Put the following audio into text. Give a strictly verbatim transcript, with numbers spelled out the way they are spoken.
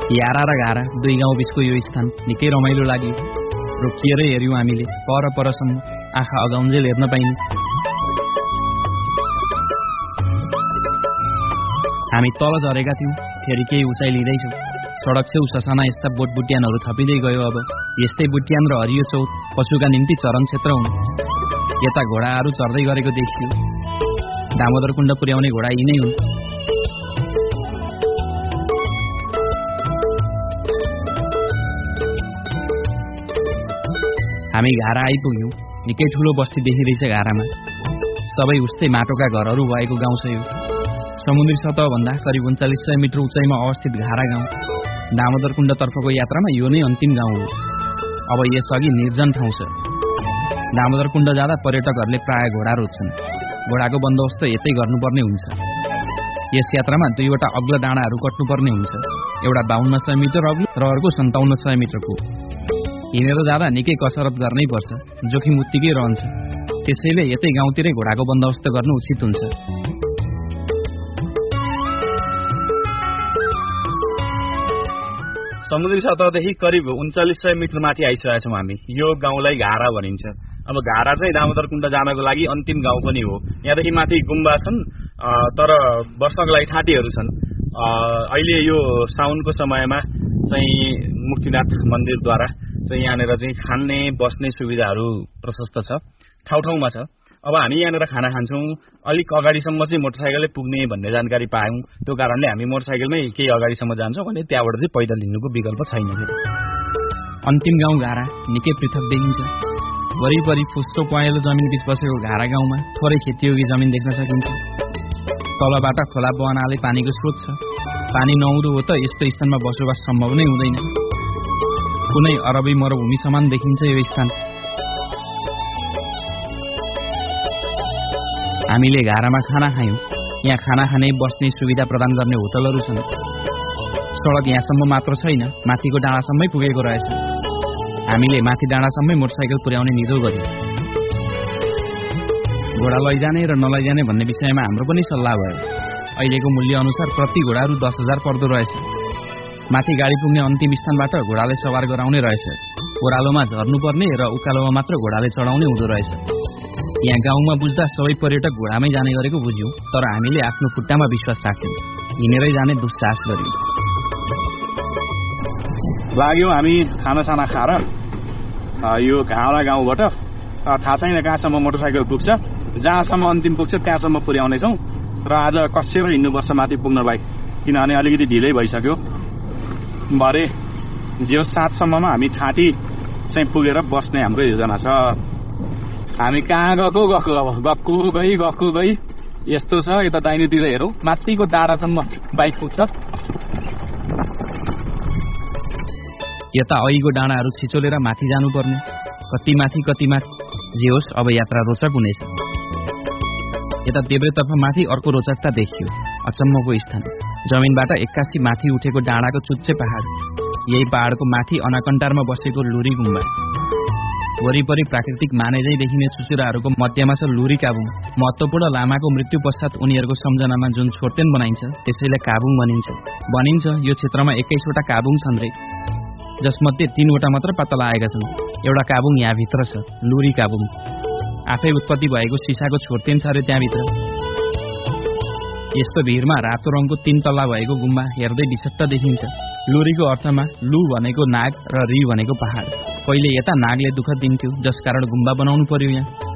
यारा र घारा दुई गाउँ बिचको यो स्थान निकै रमाइलो लाग्यो। रोकिएर हेऱ्यौँ हामीले, पर परसम्म आँखा अगाउन्जेल हेर्न पाइने। हामी तल झरेका थियौँ, फेरि केही उचाइ लिँदैछौँ। सडक छेउ ससाना यस्ता बोट बुट्यानहरू थपिँदै गयो। अब यस्तै बुट्यान र हरियो चौत पशुका निम्ति चरण क्षेत्र हुन्। यता घोडाहरू चर्दै गरेको देखियो। दामोदर कुण्ड पुर्याउने घोडा यी नै हुन्। हामी घारा आइपुग्यौँ। निकै ठुलो बस्ती देखिँदैछ घारामा। सबै उस्तै माटोका घरहरू भएको गाउँ छ यो। समुद्री सतहभन्दा करिब उन्चालिस सय मिटर उचाइमा अवस्थित घारा गाउँ दामोदर कुण्डतर्फको यात्रामा यो नै अन्तिम गाउँ हो। अब यसअघि निर्जन ठाउँ छ। दामोदर कुण्ड जाँदा पर्यटकहरूले प्राय घोडा रोज्छन्। घोडाको बन्दोबस्त यतै गर्नुपर्ने हुन्छ। यस यात्रामा दुईवटा अग्लो डाँडाहरू कट्नुपर्ने हुन्छ। एउटा बाहन्न सय मिटर अग्लो र अर्को सन्ताउन्न सय मिटरको। हिँडेर जाँदा निकै कसरत गर्नै पर्छ, जोखिम उत्तिकै रहन्छ। त्यसैले यतै गाउँतिरै घोडाको बन्दोबस्त गर्नु उचित हुन्छ। समुद्री सतहदेखि करिब उन्चालिस सय मिटर माथि आइसकेका छौँ हामी। यो गाउँलाई घारा भनिन्छ। अब घारा चाहिँ दामोदर कुण्ड जानको लागि अन्तिम गाउँ पनि हो। यहाँदेखि माथि गुम्बा छन्, तर बस्नको लागि ठाँटीहरू छन्। अहिले यो साउनको समयमा चाहिँ मुक्तिनाथ मन्दिरद्वारा चाहिँ यहाँनिर चाहिँ खाने बस्ने सुविधाहरू प्रशस्त छ, ठाउँ ठाउँमा छ। अब हामी यहाँनिर खाना खान्छौँ। अलिक अगाडिसम्म चाहिँ मोटरसाइकलले पुग्ने भन्ने जानकारी पायौँ। त्यो कारणले हामी मोटरसाइकलमै केही अगाडिसम्म जान्छौँ भने त्यहाँबाट चाहिँ पैदल हिँड्नुको विकल्प छैन। अन्तिम गाउँ घारा निकै पृथक देखिन्छ। वरिपरि फुस्सो पहेँलो जमिन बीच बसेको घारा गाउँमा थोरै खेतीयोगी जमिन देख्न सकिन्छ। तलबाट खोला बहनाले पानीको स्रोत छ। पानी नहुँदो हो त यस्तो स्थानमा बसोबास सम्भव नै हुँदैन। कुनै अरबी मरुभूमि समान देखिन्छ यो स्थान। हामीले घारामा खाना खायौँ। यहाँ खाना खाने बस्ने सुविधा प्रदान गर्ने होटलहरू छन्। सडक यहाँसम्म मात्र छैन, माथिको डाँडासम्मै पुगेको रहेछ। हामीले माथि डाँडासम्मै मोटरसाइकल पुर्याउने निधो गर्यौँ। घोडा लैजाने र नलैजाने भन्ने विषयमा हाम्रो पनि सल्लाह भयो। अहिलेको मूल्य अनुसार प्रति घोडा रु दस हजार पर्दो रहेछ। माथि गाडी पुग्ने अन्तिम स्थानबाट घोडाले सवार गराउने रहेछ। ओह्रालोमा झर्नुपर्ने र उकालोमा मात्र घोडाले चढाउने हुँदो रहेछ। यहाँ गाउँमा बुझ्दा सबै पर्यटक घोडामै जाने गरेको बुझ्यौँ, तर हामीले आफ्नो खुट्टामा विश्वास राख्यौँ। हिँडेरै जाने दुस्साहस गर्यौँ। लाग्यौँ हामी खानासाना खाएर यो घारा गाउँबाट थाहा छैन कहाँसम्म मोटरसाइकल पुग्छ। जहाँसम्म अन्तिम पुग्छ त्यहाँसम्म पुर्याउनेछौँ। र आज कसेर हिँड्नुपर्छ माथि पुग्नलाई, किनभने अलिकति ढिलै भइसक्यो। भरे जियो सातसम्ममा हामी ठाँटी चाहिँ पुगेर बस्ने हाम्रो योजना छ। हामी कहाँ गएको गएको अब गएको गई गएको गई यस्तो छ। यता दाहिनेतिर हेरौँ, माथिको डाँडासम्म बाइक पुग्छ। यता अहिको डाँडाहरू छिचोलेर माथि जानुपर्ने। कति माथि कति माथि जे होस्, अब यात्रा रोचक हुनेछ। यता देब्रेतर्फ माथि अर्को रोचकता देखियो। अचम्मको स्थान। जमिनबाट एक्कासी माथि उठेको डाँडाको चुच्चे पहाड। यही पहाडको माथि अनाकन्टारमा बसेको लुरी गुम्बा। वरिपरि प्राकृतिक मानेझै देखिने चुचुराहरूको मध्यमा छ लुरी काबुङ। महत्त्वपूर्ण लामाको मृत्यु पश्चात उनीहरूको सम्झनामा जुन छोर्तेन बनाइन्छ त्यसैले काबुङ भनिन्छ। भनिन्छ यो क्षेत्रमा एक्काइसवटा काबुङ छन् रे, जसमध्ये तीनवटा मात्र पत्ता लागेका छन्। एउटा काबुङ यहाँभित्र छ, लुरी काबुङ। आफै उत्पत्ति भएको सिसाको छोर्तेन छ रे त्यहाँभित्र। यस्तो भिरमा रातो रङको तीन तल्ला भएको गुम्बा हेर्दै विचट्ट देखिन्छ। लुरीको अर्थमा लु भनेको नाग र री भनेको पहाड। पहिले यता नागले दुःख दिन्थ्यो, जसकारण गुम्बा बनाउनु पर्यो यहाँ।